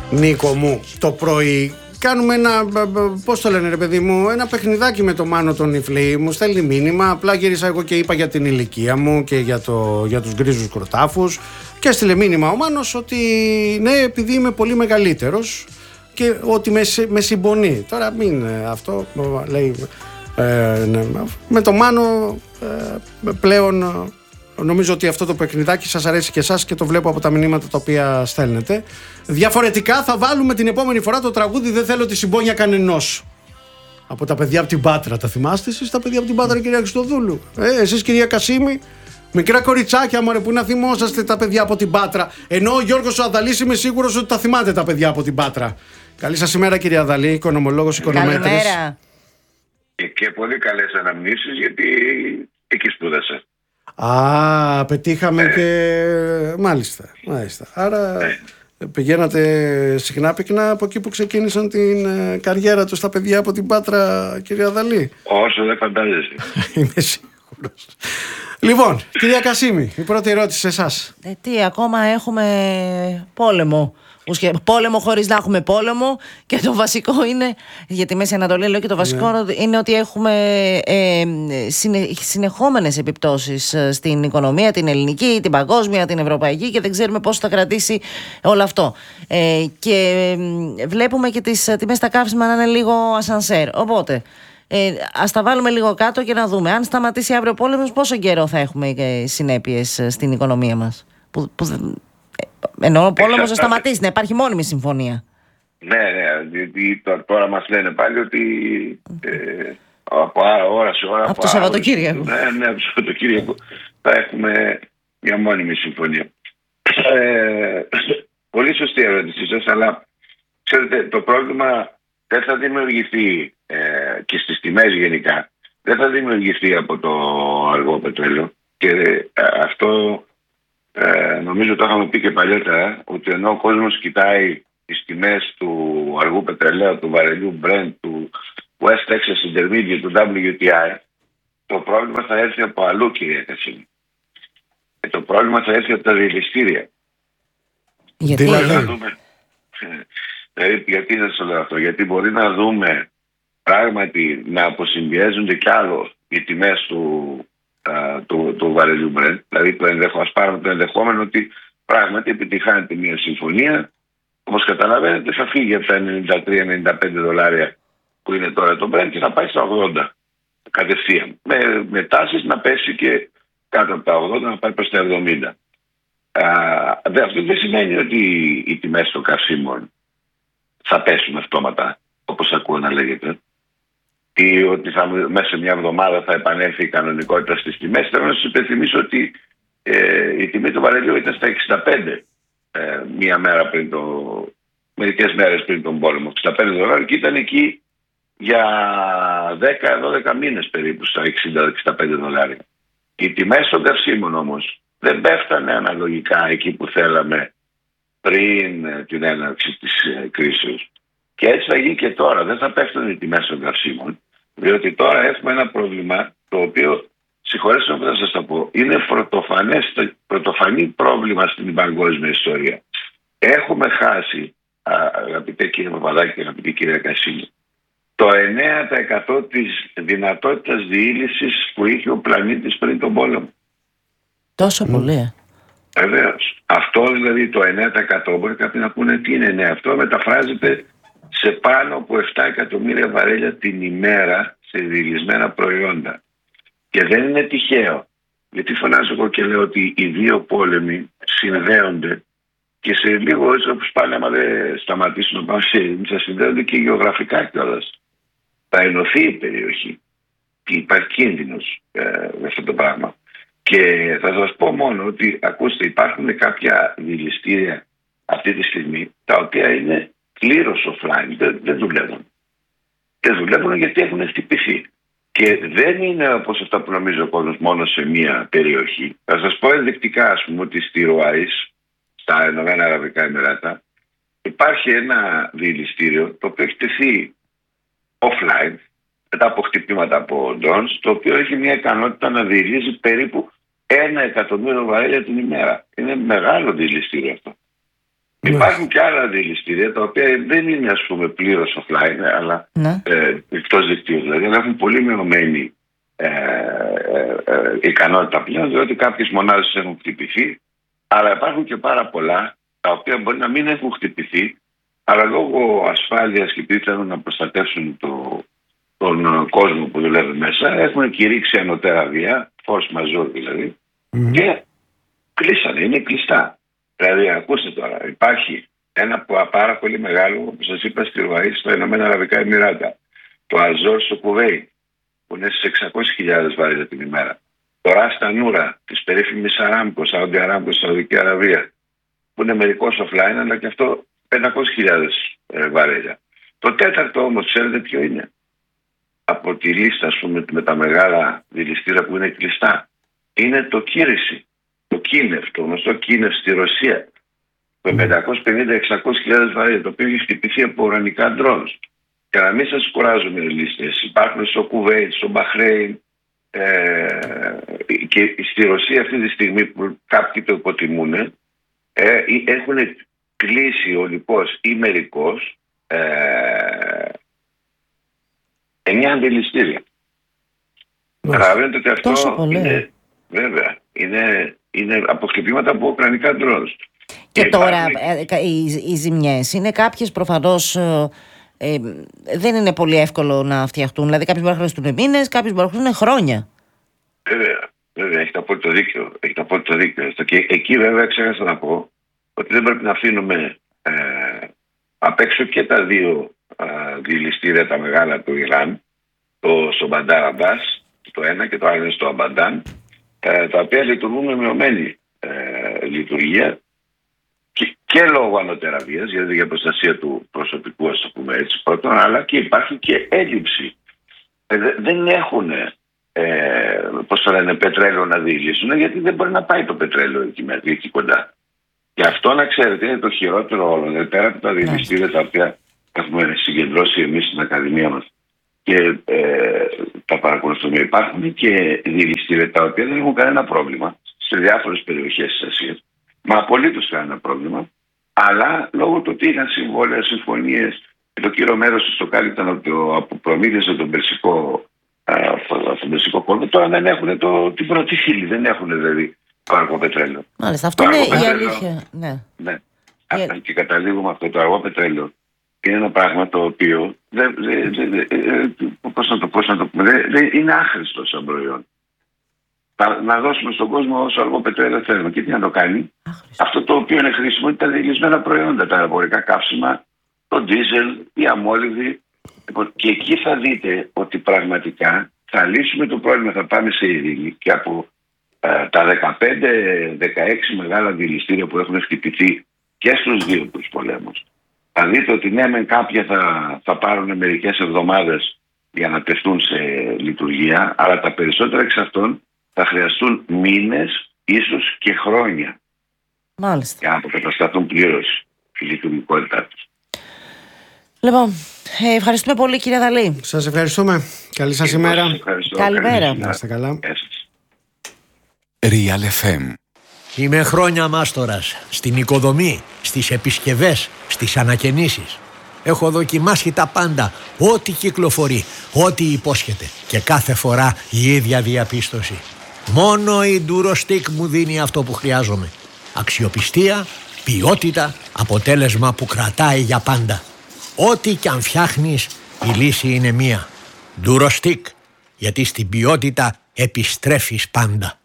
Νίκο μου, το πρωί κάνουμε ένα, πώς το λένε ρε παιδί μου, ένα παιχνιδάκι με το Μάνο τον Ιφλή. Μου στέλνει μήνυμα, απλά γύρισα εγώ και είπα για την ηλικία μου και για τους γκρίζους κροτάφους. Και έστειλε μήνυμα ο Μάνος ότι ναι, επειδή είμαι πολύ μεγαλύτερος και ότι με συμπονεί. Τώρα μην αυτό, λέει, ναι, με το Μάνο πλέον... Νομίζω ότι αυτό το παιχνιδάκι σας αρέσει και εσάς και το βλέπω από τα μηνύματα τα οποία στέλνετε. Διαφορετικά θα βάλουμε την επόμενη φορά το τραγούδι «Δεν θέλω τη συμπόνια κανενός». Από τα παιδιά από την Πάτρα. Τα θυμάστε εσείς τα παιδιά από την Πάτρα, κυρία Χριστοδούλου? Εσείς, κυρία Κασίμη, μικρά κοριτσάκια μωρέ, που να θυμόσαστε τα παιδιά από την Πάτρα. Ενώ ο Γιώργος ο Αδαλής είμαι σίγουρος ότι τα θυμάται τα παιδιά από την Πάτρα. Καλή σας ημέρα, κυρία Αδαλή, οικονομολόγος, οικονομέτρης. Καλημέρα. Και πολύ καλές αναμνήσεις, γιατί εκεί σπούδασα. Α, πετύχαμε και... Μάλιστα. Άρα πηγαίνατε συχνά πυκνά από εκεί που ξεκίνησαν την καριέρα τους τα παιδιά από την Πάτρα, κυρία Δαλή? Όσο δεν φαντάζεσαι. Είμαι σίγουρος. Λοιπόν, κυρία Κασίμη, η πρώτη ερώτηση σε εσάς. Τι, ακόμα έχουμε πόλεμο. Πόλεμο χωρίς να έχουμε πόλεμο. Και το βασικό είναι, για τη Μέση Ανατολή λέω, και το βασικό είναι ότι έχουμε συνεχόμενες επιπτώσεις στην οικονομία, την ελληνική, την παγκόσμια, την ευρωπαϊκή, και δεν ξέρουμε πόσο θα κρατήσει όλο αυτό. Και βλέπουμε και τις τιμές στα καύσιμα να είναι λίγο ασανσέρ. Οπότε ας τα βάλουμε λίγο κάτω και να δούμε αν σταματήσει αύριο ο πόλεμος, πόσο καιρό θα έχουμε συνέπειες στην οικονομία μας. Εννοώ ο πόλεμος να σταματήσει, να υπάρχει μόνιμη συμφωνία. Ναι, γιατί τώρα μας λένε πάλι ότι από ώρα σε ώρα, από το Σαββατοκύριακο. Ναι, από το Σαββατοκύριακο θα έχουμε μια μόνιμη συμφωνία. Πολύ σωστή ερώτησή σας, αλλά ξέρετε, το πρόβλημα δεν θα δημιουργηθεί και στις τιμές γενικά, δεν θα δημιουργηθεί από το αργό πετρέλαιο, και αυτό νομίζω το είχαμε πει και παλιότερα, ότι ενώ ο κόσμος κοιτάει τις τιμές του αργού πετρελαίου, του βαρελιού Brent, του West Texas Intermediate, του WTI, το πρόβλημα θα έρθει από αλλού, κυρία Κασίμη. Και το πρόβλημα θα έρθει από τα διελιστήρια. Γιατί γιατί δεν σας λέω αυτό? Γιατί μπορεί να δούμε πράγματι να αποσυμπιέζονται κι άλλο οι τιμές του βαρελιού Brent. Δηλαδή ας πάρουμε το ενδεχόμενο ότι πράγματι επιτυχάνεται μια συμφωνία, όπως καταλαβαίνετε θα φύγει από τα 93-95 δολάρια που είναι τώρα το Brent και θα πάει στα 80 κατευθείαν, με τάσεις να πέσει και κάτω από τα 80, να πάει προς τα 70. Αυτό δεν σημαίνει ότι οι τιμές των καυσίμων θα πέσουν αυτόματα, όπως ακούω να λέγεται, ή ότι μέσα σε μια εβδομάδα θα επανέλθει η κανονικότητα στις τιμές. Θέλω να σας υπενθυμίσω ότι η τιμή του βαρελιού ήταν στα 65 μερικές μέρες πριν τον πόλεμο, 65 δολάρια, και ήταν εκεί για 10-12 μήνες περίπου στα 60-65 δολάρια. Οι τιμές των καυσίμων όμως δεν πέφτανε αναλογικά εκεί που θέλαμε πριν την έναρξη της κρίσης. Και έτσι θα γίνει και τώρα. Δεν θα πέφτουν οι τιμές των καυσίμων, διότι τώρα έχουμε ένα πρόβλημα το οποίο, συγχωρέστε με που θα σας το πω, είναι πρωτοφανή πρόβλημα στην παγκόσμια ιστορία. Έχουμε χάσει, αγαπητέ κύριε Παπαδάκη και αγαπητή κυρία Κασίμη, το 9% της δυνατότητας διήλυσης που είχε ο πλανήτης πριν τον πόλεμο. Τόσο πολύ. Βεβαίως. Αυτό δηλαδή το 9%, μπορεί κάποιοι να πούνε τι είναι 9%, αυτό μεταφράζεται σε πάνω από 7 εκατομμύρια βαρέλια την ημέρα σε διηλυσμένα προϊόντα. Και δεν είναι τυχαίο, γιατί φωνάζω εγώ και λέω ότι οι δύο πόλεμοι συνδέονται και σε λίγο, όπως πάλι άμα δεν σταματήσουν να πάμε θα συνδέονται και γεωγραφικά κιόλας. Θα ενωθεί η περιοχή και υπάρχει κίνδυνος με αυτό το πράγμα. Και θα σας πω μόνο ότι, ακούστε, υπάρχουν κάποια διηλιστήρια αυτή τη στιγμή τα οποία είναι πλήρως offline, δεν δουλεύουν. Δεν δουλεύουν γιατί έχουν χτυπηθεί. Και δεν είναι όπως αυτά που νομίζει ο κόσμος μόνο σε μία περιοχή. Θα σας πω ενδεικτικά, ας πούμε, ότι στη Ρουάης, στα Ηνωμένα Αραβικά Εμιράτα, υπάρχει ένα διηλιστήριο το οποίο έχει τεθεί offline μετά από χτυπήματα από drones, το οποίο έχει μια ικανότητα να διηλύσει περίπου 1 εκατομμύριο βαρέλια την ημέρα. Είναι μεγάλο διηλιστήριο αυτό. Υπάρχουν και άλλα δηληστήρια τα οποία δεν είναι, ας πούμε, πλήρως offline, αλλά εκτός δικτύου δηλαδή, αλλά έχουν πολύ μειωμένη ικανότητα πλέον, διότι κάποιες μονάδες έχουν χτυπηθεί, αλλά υπάρχουν και πάρα πολλά τα οποία μπορεί να μην έχουν χτυπηθεί, αλλά λόγω ασφάλειας και επειδή θέλουν να προστατεύσουν τον κόσμο που δουλεύει μέσα, έχουν κηρύξει ανωτέρα βία, force majeure δηλαδή, και κλείσανε, είναι κλειστά. Δηλαδή, ακούστε τώρα, υπάρχει ένα πάρα πολύ μεγάλο, όπως σας είπα, στη Ρουαή, στα Ηνωμένα Αραβικά Εμιράτα, το Αζόρ στο Κουβέιτ, που είναι στις 600.000 βαρέλια την ημέρα. Το Ράστα Νούρα της περίφημης Αράμκο, Σαούντι Αράμκο, Σαουδική Αραβία, που είναι μερικώς offline, αλλά και αυτό 500.000 βαρέλια. Το τέταρτο όμως, ξέρετε ποιο είναι? Από τη λίστα, ας πούμε, με τα μεγάλα δηληστήρια που είναι κλειστά, είναι το Κύριση, το Κίνεφ, το γνωστό Κίνεφ στη Ρωσία, με 550-600.000 βαρέλια, το οποίο έχει χτυπηθεί από ουρανικά ντρόνς. Και να μην σας κουράζουμε οι λίστες, υπάρχουν στο Κουβέιτ, στο Μπαχρέιν, και στη Ρωσία αυτή τη στιγμή που κάποιοι το υποτιμούν, έχουν κλείσει ολικώς ή μερικώς 9 αντιληστήρια. Καταλαβαίνετε ότι αυτό είναι, βέβαια, είναι αποχτυπήματα από ουκρανικά ντρόνς. Και τώρα οι ζημιές είναι κάποιες προφανώς. Δεν είναι πολύ εύκολο να φτιαχτούν. Δηλαδή, κάποιοι μπορεί να χρειαστούν μήνες, κάποιοι μπορεί να χρειαστούν χρόνια. Βέβαια, έχετε απόλυτο δίκιο. Και εκεί, βέβαια, ξέχασα να πω ότι δεν πρέπει να αφήνουμε απ' έξω και τα δύο δηληστήρια τα μεγάλα του Ιράν, στο Μπαντάρ Αμπάς, το ένα, και το άλλο είναι στο Αμπαντάν, τα οποία λειτουργούν με μειωμένη λειτουργία. Και λόγω ανωτέρα βίας, δηλαδή για προστασία του προσωπικού, ας το πούμε έτσι, πρώτον, αλλά και υπάρχει και έλλειψη. Δεν έχουν πετρέλαιο να διηλύσουν, γιατί δεν μπορεί να πάει το πετρέλαιο εκεί κοντά. Και αυτό, να ξέρετε, είναι το χειρότερο όλων. Δηλαδή, πέρα από τα δηληστήρια τα οποία έχουμε συγκεντρώσει εμείς στην Ακαδημία μας και τα παρακολουθούμε, υπάρχουν και δηληστήρια τα οποία δεν έχουν κανένα πρόβλημα σε διάφορες περιοχές της Ασίας. Μα απολύτως κανένα πρόβλημα, αλλά λόγω του ότι είχαν συμβόλαια, συμφωνίες, και το κύριο μέρος στο κάλυπταν από προμήθειες στον Περσικό κόλπο, τώρα δεν έχουν την πρώτη φύλλη, δεν έχουν δηλαδή το αργό πετρέλαιο. Μάλιστα, αυτό είναι η αλήθεια. Ναι. Και καταλήγουμε αυτό το αργό πετρέλαιο. Είναι ένα πράγμα το οποίο πώς να το πούμε, είναι άχρηστο σαν προϊόν. Να δώσουμε στον κόσμο όσο αργό πετρέλαιο θέλουμε. Και τι να το κάνει? Αυτό το οποίο είναι χρήσιμο είναι τα διελισμένα προϊόντα, τα αεροπορικά καύσιμα, το ντίζελ, η αμόλυβη. Και εκεί θα δείτε ότι πραγματικά θα λύσουμε το πρόβλημα, θα πάμε σε ειρήνη, και από τα 15-16 μεγάλα δηληστήρια που έχουν χτυπηθεί και στους δύο τους πολέμους, θα δείτε ότι ναι, μεν κάποια θα πάρουν μερικές εβδομάδες για να τεθούν σε λειτουργία, αλλά τα περισσότερα εξ αυτών θα χρειαστούν μήνες, ίσως και χρόνια. Μάλιστα. Για να αποκατασταθούν πλήρως η λειτουργικότητά τους. Λοιπόν, ευχαριστούμε πολύ, κύριε Δαλή. Σας ευχαριστούμε. Καλή σας ημέρα. Καλημέρα. Να είστε καλά. Real FM. Είμαι χρόνια μάστορας στην οικοδομή, στις επισκευές, στις ανακαινήσεις. Έχω δοκιμάσει τα πάντα, ό,τι κυκλοφορεί, ό,τι υπόσχεται, και κάθε φορά η ίδια διαπίστωση. Μόνο η Durostec μου δίνει αυτό που χρειάζομαι. Αξιοπιστία, ποιότητα, αποτέλεσμα που κρατάει για πάντα. Ό,τι κι αν φτιάχνεις, η λύση είναι μία. Durostec, γιατί στην ποιότητα επιστρέφεις πάντα.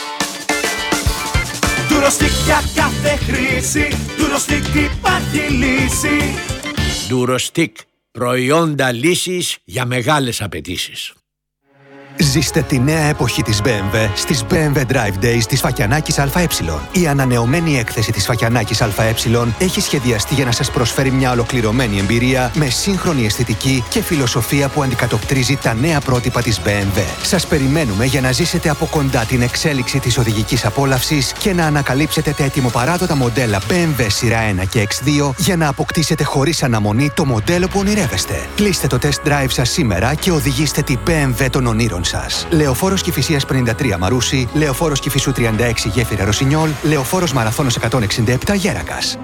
Durostec για κάθε χρήση, Durostec υπάρχει λύση. Durostec, προϊόντα λύσης για μεγάλες απαιτήσεις. Ζήστε τη νέα εποχή της BMW στις BMW Drive Days της Φακιανάκης ΑΕ. Η ανανεωμένη έκθεση της Φακιανάκης ΑΕ έχει σχεδιαστεί για να σας προσφέρει μια ολοκληρωμένη εμπειρία με σύγχρονη αισθητική και φιλοσοφία που αντικατοπτρίζει τα νέα πρότυπα της BMW. Σας περιμένουμε για να ζήσετε από κοντά την εξέλιξη της οδηγικής απόλαυσης και να ανακαλύψετε τα ετοιμοπαράδοτα μοντέλα BMW σειρά 1 και X2 για να αποκτήσετε χωρίς αναμονή το μοντέλο που ονειρεύεστε. Κλείστε το test drive σας σήμερα και οδηγήστε την BMW των ονείρων επιλογών σας. Λεωφόρος Κηφισίας 53 Μαρούσι, Λεωφόρος Κηφισού 36 Γέφυρα Ρωσινιόλ, Λεωφόρος Μαραθώνος 167 Γέρακας.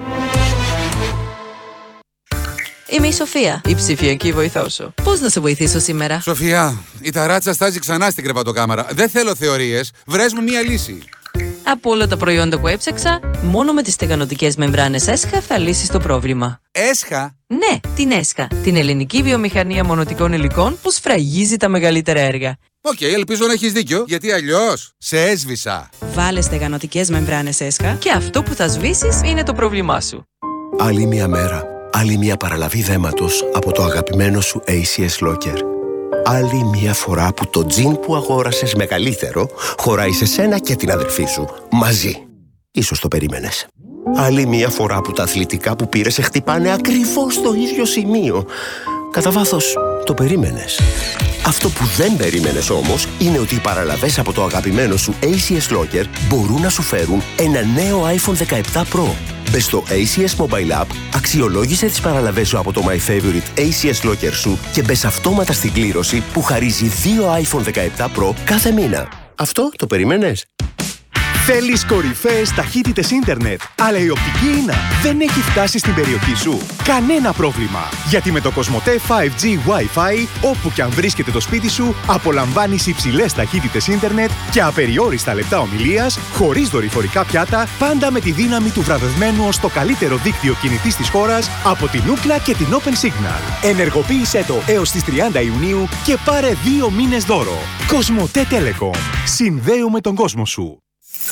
Είμαι η Σοφία, η ψηφιακή βοηθό σου. Πώς να σε βοηθήσω σήμερα? Σοφία, η ταράτσα στάζει ξανά στην κρεβατοκάμαρα. Δεν θέλω θεωρίες. Βρες μου μία λύση. Από όλα τα προϊόντα που έψαξα, μόνο με τις στεγανοτικές μεμβράνες ΕΣΧΑ θα λύσεις το πρόβλημα. ΕΣΧΑ? Ναι, την ΕΣΧΑ. Την ελληνική βιομηχανία μονοτικών υλικών που σφραγίζει τα μεγαλύτερα έργα. Οκ, ελπίζω να έχεις δίκιο, γιατί αλλιώς σε έσβησα. Βάλε στεγανοτικές μεμβράνες ΕΣΧΑ και αυτό που θα σβήσεις είναι το πρόβλημά σου. Άλλη μια μέρα, άλλη μια παραλαβή δέματος από το αγαπημένο σου ACS Locker. Άλλη μια φορά που το τζιν που αγόρασες μεγαλύτερο χωράει σε σένα και την αδερφή σου, μαζί. Ίσως το περίμενες. Άλλη μια φορά που τα αθλητικά που πήρες σε χτυπάνε ακριβώς στο ίδιο σημείο. Κατά βάθος, το περίμενες. Αυτό που δεν περίμενες όμως είναι ότι οι παραλαβές από το αγαπημένο σου ACS Locker μπορούν να σου φέρουν ένα νέο iPhone 17 Pro. Μπες στο ACS Mobile App, αξιολόγησε τις παραλαβές σου από το My Favorite ACS Locker σου και μπες αυτόματα στην κλήρωση που χαρίζει 2 iPhone 17 Pro κάθε μήνα. Αυτό το περίμενες? Θέλεις κορυφαίες ταχύτητες ίντερνετ, αλλά η οπτική ίνα δεν έχει φτάσει στην περιοχή σου? Κανένα πρόβλημα! Γιατί με το Cosmote 5G Wi-Fi, όπου και αν βρίσκεται το σπίτι σου, απολαμβάνεις υψηλές ταχύτητες ίντερνετ και απεριόριστα λεπτά ομιλίας, χωρίς δορυφορικά πιάτα, πάντα με τη δύναμη του βραβευμένου ως το καλύτερο δίκτυο κινητής της χώρας από την Ookla και την Open Signal. Ενεργοποίησέ το έως τις 30 Ιουνίου και πάρε 2 μήνες δώρο. Cosmote Telecom. Συνδέουμε τον κόσμο σου.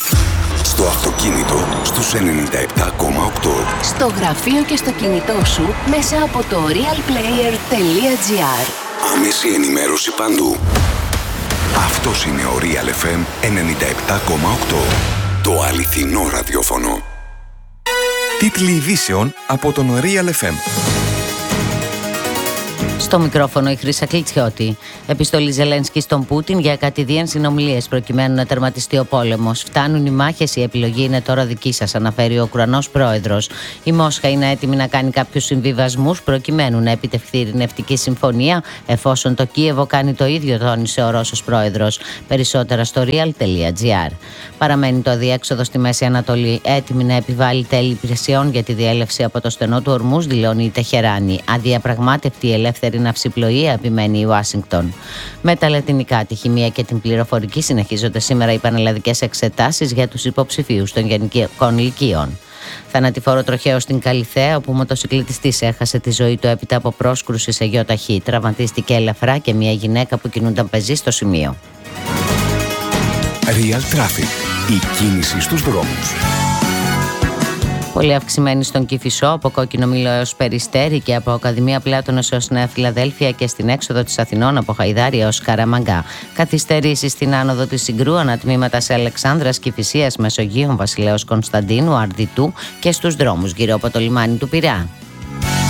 Στο αυτοκίνητο στους 97,8. Στο γραφείο και στο κινητό σου μέσα από το realplayer.gr. Άμεση ενημέρωση παντού. Αυτός είναι ο Real FM 97,8. Το αληθινό ραδιόφωνο. Τίτλοι ειδήσεων από τον Real FM. Στο μικρόφωνο η Χρύσα Κλιτσιώτη. Επιστολή Ζελένσκι στον Πούτιν για κατηδίαν συνομιλίες προκειμένου να τερματιστεί ο πόλεμος. Φτάνουν οι μάχες, η επιλογή είναι τώρα δική σας, αναφέρει ο Ουκρανός πρόεδρος. Η Μόσχα είναι έτοιμη να κάνει κάποιους συμβιβασμούς προκειμένου να επιτευχθεί ειρηνευτική συμφωνία, εφόσον το Κίεβο κάνει το ίδιο, τόνισε ο Ρώσος πρόεδρος. Περισσότερα στο real.gr. Παραμένει το αδιέξοδο στη Μέση Ανατολή, έτοιμη να επιβάλλει τέλη υπηρεσιών για τη διέλευση από το στενό του Ορμούζ, δηλώνει η Τεχεράνη. Αδιαπραγμάτευτη ελεύθερη ναυσιπλοεία, επιμένει η Ουάσιγκτον. Με τα λατινικά, τη χημεία και την πληροφορική συνεχίζονται σήμερα οι πανελλαδικές εξετάσεις για τους υποψηφίους των γενικών λυκείων. Θανατηφόρο τροχαίο στην Καλιθέα, όπου ο μοτοσυκλετιστής έχασε τη ζωή του έπειτα από πρόσκρουση σε γιοταχή. Τραυματίστηκε ελαφρά και μια γυναίκα που κινούνταν πεζή στο σημείο. Real Traffic. Η κίνηση στους δρόμους. Πολύ αυξημένη στον Κηφισό, από Κόκκινο Μήλο έως Περιστέρι και από Ακαδημία Πλάτωνος έως Νέα Φιλαδέλφια και στην έξοδο της Αθηνών από Χαϊδάρη έως Καραμαγκά. Καθυστερήσεις στην άνοδο της Συγκρού, ανατμήματα σε Αλεξάνδρας, Κηφισίας, Μεσογείων, Βασιλέως Κωνσταντίνου, Αρδιτού και στους δρόμους γύρω από το λιμάνι του Πειραιά.